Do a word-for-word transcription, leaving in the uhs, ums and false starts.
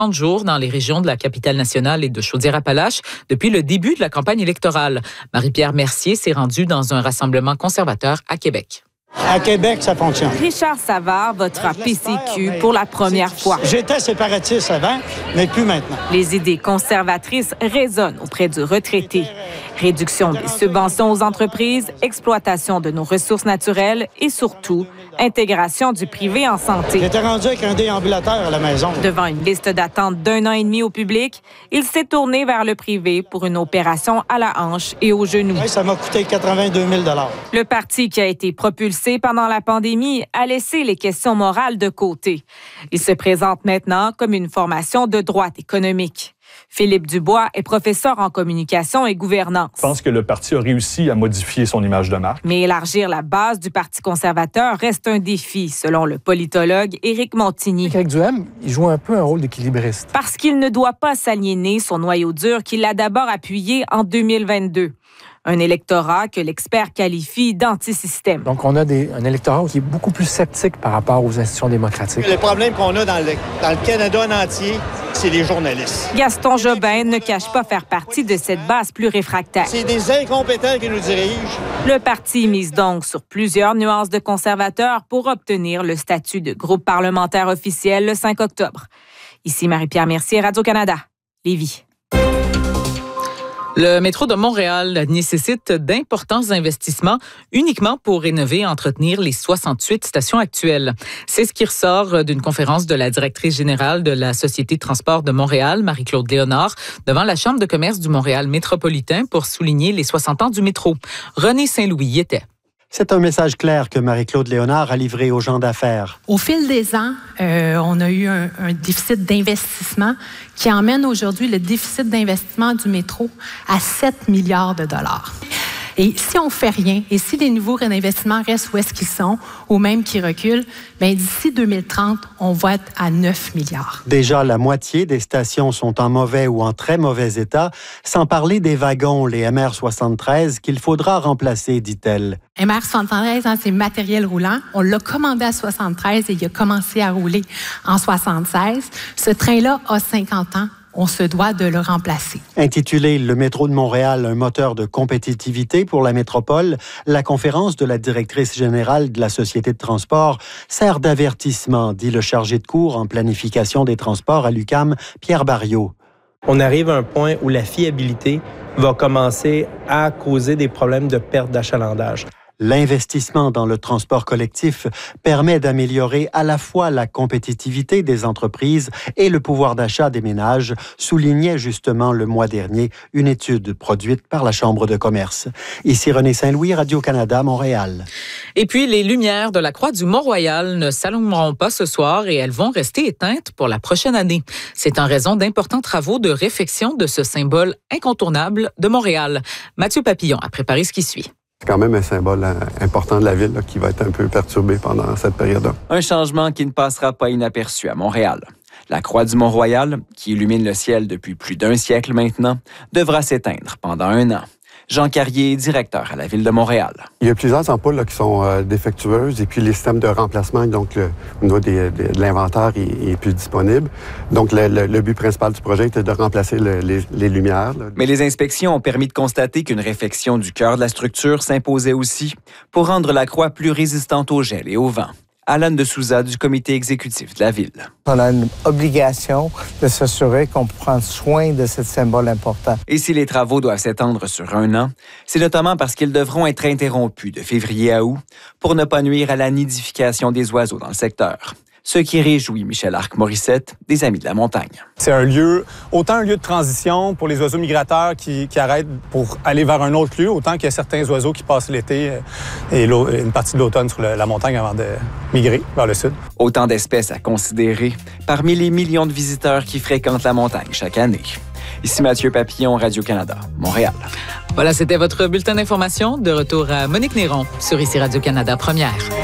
trente jours dans les régions de la capitale nationale et de Chaudière-Appalaches depuis le début de la campagne électorale. Marie-Pierre Mercier s'est rendue dans un rassemblement conservateur à Québec. À Québec, ça fonctionne. Richard Savard votera P C Q pour la première fois. J'étais séparatiste avant, mais plus maintenant. Les idées conservatrices résonnent auprès du retraité. Réduction des subventions aux entreprises, exploitation de nos ressources naturelles et surtout, intégration du privé en santé. J'étais rendu avec un déambulateur à la maison. Devant une liste d'attente d'un an et demi au public, il s'est tourné vers le privé pour une opération à la hanche et au genou. Ouais, ça m'a coûté quatre-vingt-deux mille dollars. Le parti qui a été propulsé pendant la pandémie a laissé les questions morales de côté. Il se présente maintenant comme une formation de droite économique. Philippe Dubois est professeur en communication et gouvernance. Je pense que le parti a réussi à modifier son image de marque. Mais élargir la base du Parti conservateur reste un défi, selon le politologue Éric Montigny. Éric Duhem, il joue un peu un rôle d'équilibriste. Parce qu'il ne doit pas s'aliéner son noyau dur qu'il a d'abord appuyé en deux mille vingt-deux. Un électorat que l'expert qualifie d'antisystème. Donc, on a des, un électorat qui est beaucoup plus sceptique par rapport aux institutions démocratiques. Le problème qu'on a dans le, dans le Canada en entier, c'est les journalistes. Gaston Jobin ne cache pas faire partie de cette base plus réfractaire. C'est des incompétents qui nous dirigent. Le parti mise donc sur plusieurs nuances de conservateurs pour obtenir le statut de groupe parlementaire officiel le cinq octobre. Ici Marie-Pierre Mercier, Radio-Canada, Lévis. Le métro de Montréal nécessite d'importants investissements uniquement pour rénover et entretenir les soixante-huit stations actuelles. C'est ce qui ressort d'une conférence de la directrice générale de la Société de transport de Montréal, Marie-Claude Léonard, devant la Chambre de commerce du Montréal métropolitain pour souligner les soixante ans du métro. René Saint-Louis y était. C'est un message clair que Marie-Claude Léonard a livré aux gens d'affaires. Au fil des ans, euh, on a eu un, un déficit d'investissement qui emmène aujourd'hui le déficit d'investissement du métro à sept milliards de dollars. Et si on ne fait rien, et si les nouveaux réinvestissements restent où est-ce qu'ils sont, ou même qu'ils reculent, bien, d'ici deux mille trente, on va être à neuf milliards. Déjà, la moitié des stations sont en mauvais ou en très mauvais état, sans parler des wagons, les M R soixante-treize, qu'il faudra remplacer, dit-elle. M R soixante-treize, hein, c'est matériel roulant. On l'a commandé à soixante-treize et il a commencé à rouler en soixante-seize. Ce train-là a cinquante ans. On se doit de le remplacer. Intitulé « Le métro de Montréal, un moteur de compétitivité pour la métropole », la conférence de la directrice générale de la Société de transport sert d'avertissement, dit le chargé de cours en planification des transports à l'U Q A M, Pierre Barriot. On arrive à un point où la fiabilité va commencer à causer des problèmes de perte d'achalandage. L'investissement dans le transport collectif permet d'améliorer à la fois la compétitivité des entreprises et le pouvoir d'achat des ménages, soulignait justement le mois dernier une étude produite par la Chambre de commerce. Ici René Saint-Louis, Radio-Canada, Montréal. Et puis, les lumières de la Croix du Mont-Royal ne s'allumeront pas ce soir et elles vont rester éteintes pour la prochaine année. C'est en raison d'importants travaux de réfection de ce symbole incontournable de Montréal. Mathieu Papillon a préparé ce qui suit. C'est quand même un symbole important de la ville là, qui va être un peu perturbé pendant cette période-là. Un changement qui ne passera pas inaperçu à Montréal. La Croix du Mont-Royal, qui illumine le ciel depuis plus d'un siècle maintenant, devra s'éteindre pendant un an. Jean Carrier, directeur à la Ville de Montréal. Il y a plusieurs ampoules là, qui sont euh, défectueuses et puis les systèmes de remplacement, donc le, au niveau des, de, de l'inventaire, est, est plus disponible. Donc le, le, le but principal du projet était de remplacer le, les, les lumières. Là. Mais les inspections ont permis de constater qu'une réfection du cœur de la structure s'imposait aussi pour rendre la croix plus résistante au gel et au vent. Alan de Souza du comité exécutif de la Ville. On a une obligation de s'assurer qu'on prend soin de ce symbole important. Et si les travaux doivent s'étendre sur un an, c'est notamment parce qu'ils devront être interrompus de février à août pour ne pas nuire à la nidification des oiseaux dans le secteur. Ce qui réjouit Michel Arc-Morissette, des Amis de la Montagne. C'est un lieu, autant un lieu de transition pour les oiseaux migrateurs qui, qui arrêtent pour aller vers un autre lieu, autant qu'il y a certains oiseaux qui passent l'été et une partie de l'automne sur le, la montagne avant de migrer vers le sud. Autant d'espèces à considérer parmi les millions de visiteurs qui fréquentent la montagne chaque année. Ici Mathieu Papillon, Radio-Canada, Montréal. Voilà, c'était votre bulletin d'information. De retour à Monique Néron sur Ici Radio-Canada Première.